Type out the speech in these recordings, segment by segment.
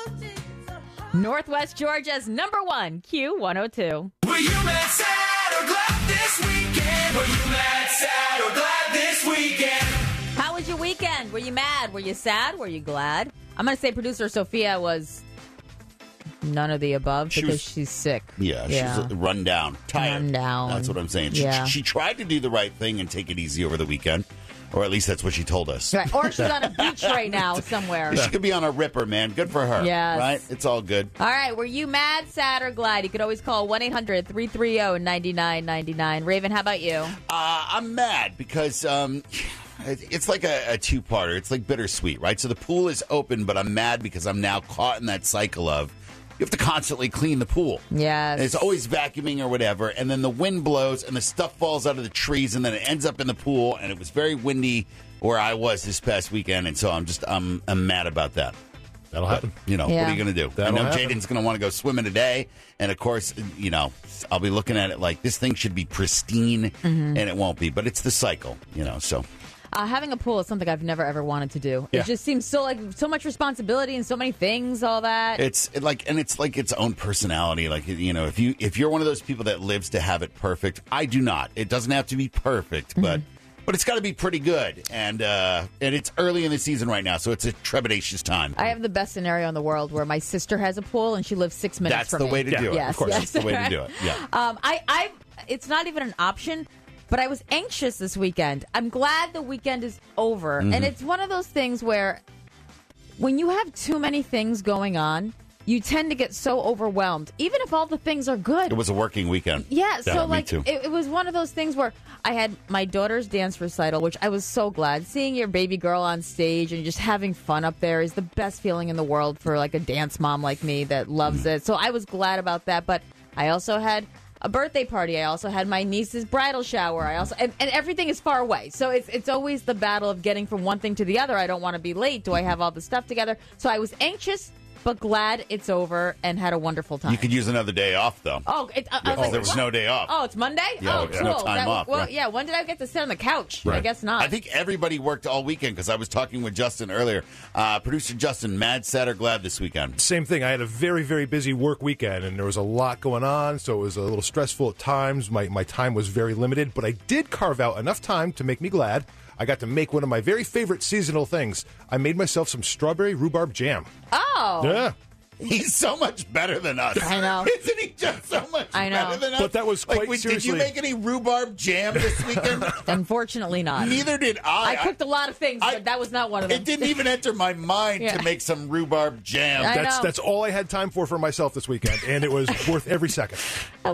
Northwest Georgia's #1 Q102. Were you mad, sad, or glad this weekend? Were you mad, sad, or glad this weekend? How was your weekend? Were you mad? Were you sad? Were you glad? I'm going to say producer Sophia was none of the above because she's sick. Yeah, she's run down, tired. Run down. That's what I'm saying. Yeah. She tried to do the right thing and take it easy over the weekend, or at least that's what she told us. Right. Or she's on a beach right now somewhere. She could be on a ripper, man. Good for her. Yes. Right? It's all good. All right. Were you mad, sad, or glad? You could always call 1-800-330-9999. Raven, how about you? I'm mad because it's like a two-parter. It's like bittersweet, right? So the pool is open, but I'm mad because I'm now caught in that cycle of you have to constantly clean the pool. Yes. And it's always vacuuming or whatever, and then the wind blows and the stuff falls out of the trees, and then it ends up in the pool, and it was very windy where I was this past weekend, and so I'm mad about that. That'll happen. What are you going to do? That'll I know happen. Jaden's going to want to go swimming today, and of course, I'll be looking at it like this thing should be pristine, and it won't be, but it's the cycle, so... Having a pool is something I've never ever wanted to do. Yeah. It just seems so much responsibility and so many things, all that. It's like its own personality. Like, if you're one of those people that lives to have it perfect, I do not. It doesn't have to be perfect, but it's got to be pretty good. And it's early in the season right now, so it's a trepidatious time. I have the best scenario in the world where my sister has a pool and she lives 6 minutes That's from the me. way to do it. Yes, Of course, yes. that's the way to do it. Yeah. It's not even an option. But I was anxious this weekend. I'm glad the weekend is over. And it's one of those things where when you have too many things going on, you tend to get so overwhelmed, even if all the things are good. It was a working weekend. Yeah, so me too. it was one of those things where I had my daughter's dance recital, which I was so glad. Seeing your baby girl on stage and just having fun up there is the best feeling in the world for like a dance mom like me that loves it. So I was glad about that. But I also had a birthday party. I also had my niece's bridal shower. And everything is far away. So it's always the battle of getting from one thing to the other. I don't want to be late. Do I have all the stuff together? So I was anxious, but glad it's over and had a wonderful time. You could use another day off, though. Oh, There was no day off. Oh, it's Monday? Yeah, oh, there's cool. no time off, Well, right. yeah, when did I get to sit on the couch? Right. I guess not. I think everybody worked all weekend because I was talking with Justin earlier. Producer Justin, mad, sad, or glad this weekend? Same thing. I had a very, very busy work weekend, and there was a lot going on, so it was a little stressful at times. My time was very limited, but I did carve out enough time to make me glad. I got to make one of my very favorite seasonal things. I made myself some strawberry rhubarb jam. Oh. Yeah. He's so much better than us. I know. Isn't he just so much I know. better than us? But that was quite Did seriously- you make any rhubarb jam this weekend? Unfortunately not. Neither did I. I cooked a lot of things, but that was not one of them. It didn't even enter my mind Yeah. to make some rhubarb jam. I know. That's all I had time for myself this weekend, and it was worth every second. You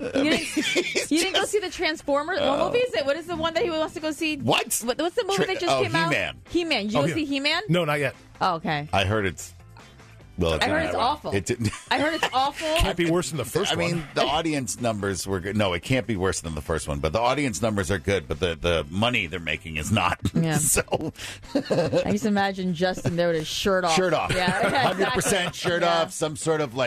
didn't go see the Transformers? What movie is it? What is the one that he wants to go see? What? What's the movie that just came out? He-Man. He-Man. Did you go see He-Man? No, not yet. Oh, okay. I heard it's... Well, I heard it's awful. It didn't... I heard it's awful. Can't be worse than the first I one. mean, the audience numbers were good. No, it can't be worse than the first one, but the audience numbers are good, but the money they're making is not. Yeah. So, I just imagine Justin there with his shirt off. shirt off. Yeah. 100% shirt Yeah. off, some sort of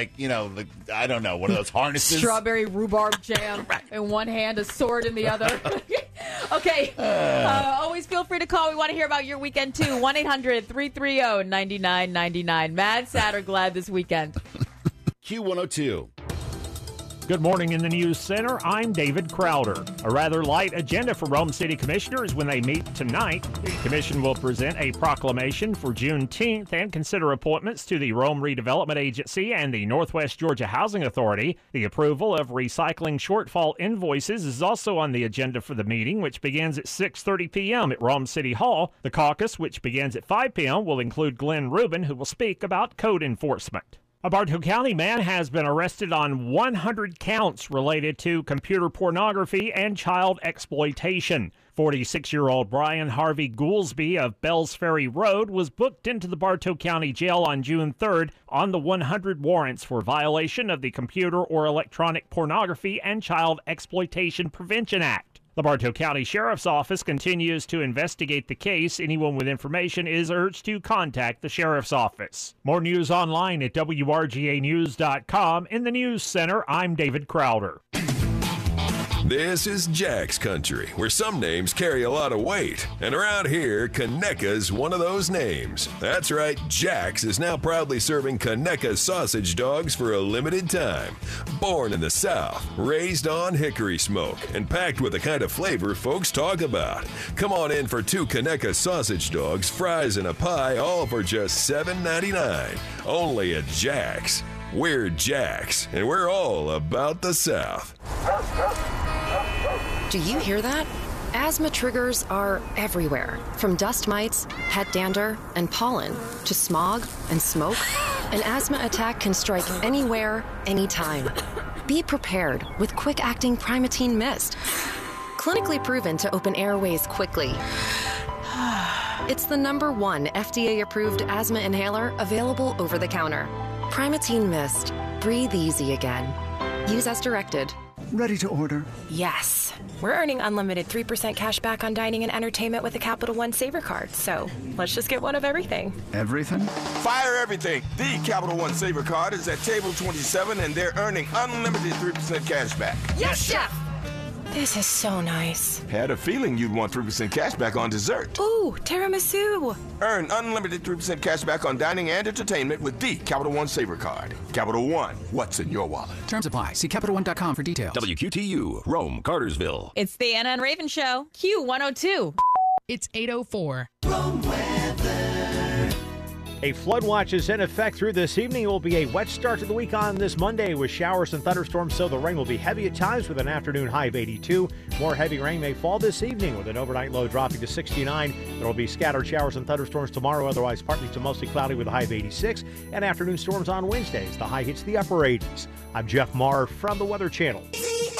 I don't know, one of those harnesses. Strawberry rhubarb jam in one hand, a sword in the other. Okay. Always feel free to call. We want to hear about your weekend, too. 1-800-330-9999. Mad, sad, or glad this weekend. Q102. Good morning in the News Center. I'm David Crowder. A rather light agenda for Rome City Commissioners when they meet tonight. The Commission will present a proclamation for Juneteenth and consider appointments to the Rome Redevelopment Agency and the Northwest Georgia Housing Authority. The approval of recycling shortfall invoices is also on the agenda for the meeting, which begins at 6:30 p.m. at Rome City Hall. The caucus, which begins at 5 p.m., will include Glenn Rubin, who will speak about code enforcement. A Bartow County man has been arrested on 100 counts related to computer pornography and child exploitation. 46-year-old Brian Harvey Goolsby of Bells Ferry Road was booked into the Bartow County Jail on June 3rd on the 100 warrants for violation of the Computer or Electronic Pornography and Child Exploitation Prevention Act. The Bartow County Sheriff's Office continues to investigate the case. Anyone with information is urged to contact the Sheriff's Office. More news online at WRGAnews.com. In the News Center, I'm David Crowder. This is Jack's country, where some names carry a lot of weight. And around here, Conecuh's one of those names. That's right, Jack's is now proudly serving Conecuh sausage dogs for a limited time. Born in the South, raised on hickory smoke, and packed with the kind of flavor folks talk about. Come on in for 2 Conecuh sausage dogs, fries, and a pie, all for just $7.99. Only at Jack's. We're Jack's, and we're all about the South. Do you hear that? Asthma triggers are everywhere, from dust mites, pet dander, and pollen, to smog and smoke. An asthma attack can strike anywhere, anytime. Be prepared with quick-acting Primatene Mist. Clinically proven to open airways quickly. It's the #1 FDA-approved asthma inhaler available over the counter. Primatene Mist. Breathe easy again. Use as directed. Ready to order? Yes. We're earning unlimited 3% cash back on dining and entertainment with the Capital One Saver Card, so let's just get one of everything. Everything? Fire everything. The Capital One Saver Card is at table 27, and they're earning unlimited 3% cash back. Yes, Chef! This is so nice. Had a feeling you'd want 3% cash back on dessert. Ooh, tiramisu. Earn unlimited 3% cash back on dining and entertainment with the Capital One Saver Card. Capital One, what's in your wallet? Terms apply. See CapitalOne.com for details. WQTU, Rome, Cartersville. It's the Anna and Raven Show. Q102. It's 8:04. Rome weather. A flood watch is in effect through this evening. It will be a wet start to the week on this Monday with showers and thunderstorms, so the rain will be heavy at times with an afternoon high of 82. More heavy rain may fall this evening with an overnight low dropping to 69. There will be scattered showers and thunderstorms tomorrow, otherwise partly to mostly cloudy with a high of 86. And afternoon storms on Wednesdays. The high hits the upper 80s. I'm Jeff Maher from the Weather Channel. The